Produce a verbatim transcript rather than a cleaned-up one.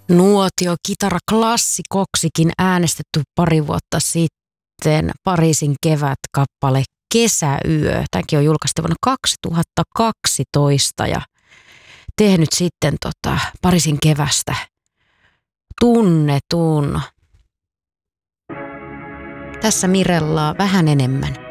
Nuotio kitaraklassikoksikin äänestetty pari vuotta sitten. Pariisin kevät-kappale Kesäyö. Tämäkin on julkaistu vuonna kaksituhattakaksitoista ja tehnyt sitten tota Pariisin kevästä tunnetun. Tässä Mirellaa vähän enemmän.